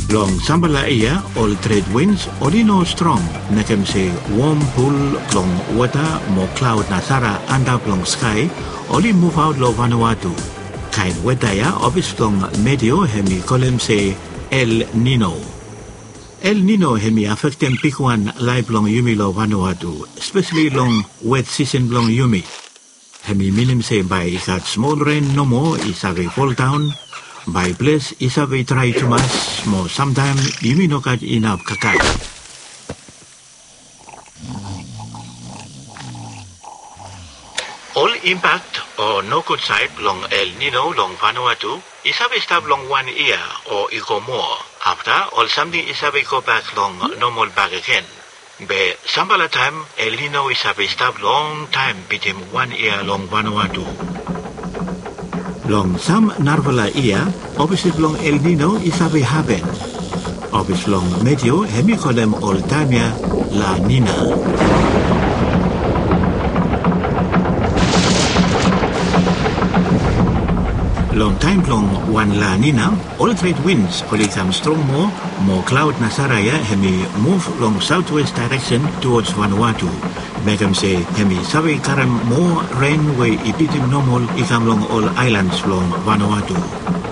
Long Sambala iya, all trade winds, olino strong, nakem se warm pool long water, mo cloud nasara under long sky, oli move out lo Vanuatu. Kain weather ya, obis long medio hemi kolem se El Nino. El Nino hemi affecting pikuan live long yumi lo Vanuatu, especially long wet season long yumi. Hemi minim se by ikat small rain no more isave fall down, by place isave try to mas mo sometime yumi no kat inap kakat. All impact or no good side long El Nino long Vanuatu isave stop long 1 year or iko more. After all something isave go back long normal back again. Be Sambala time El Nino isave stop long time between 1 year long Vanuatu. Long some Narvala year, opposite long El Nino isave happen. Opposite long medio hemicolem all time La Nina. Long time long one La Nina, all trade winds only come strong more cloud nasaraya hemi move long southwest direction towards Vanuatu. Megam say hemi sabi karam more rain way ipitim normal ikam long all islands long Vanuatu.